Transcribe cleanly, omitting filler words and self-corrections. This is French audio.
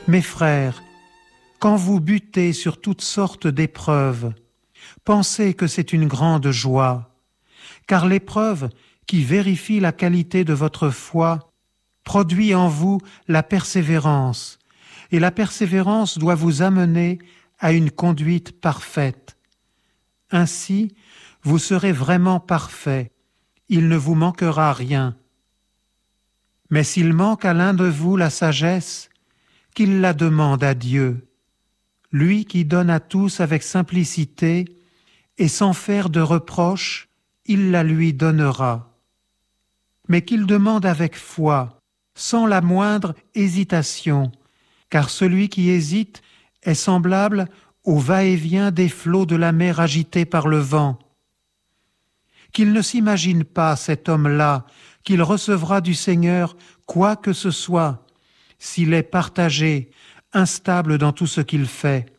Mes frères, quand vous butez sur toutes sortes d'épreuves, pensez que c'est une grande joie, car l'épreuve qui vérifie la qualité de votre foi produit en vous la persévérance, et la persévérance doit vous amener à une conduite parfaite. Ainsi, vous serez vraiment parfait, il ne vous manquera rien. Mais s'il manque à l'un de vous la sagesse, qu'il la demande à Dieu, lui qui donne à tous avec simplicité et sans faire de reproche, il la lui donnera. Mais qu'il demande avec foi, sans la moindre hésitation, car celui qui hésite est semblable au va-et-vient des flots de la mer agités par le vent. Qu'il ne s'imagine pas, cet homme-là, qu'il recevra du Seigneur quoi que ce soit, s'il est partagé, instable dans tout ce qu'il fait.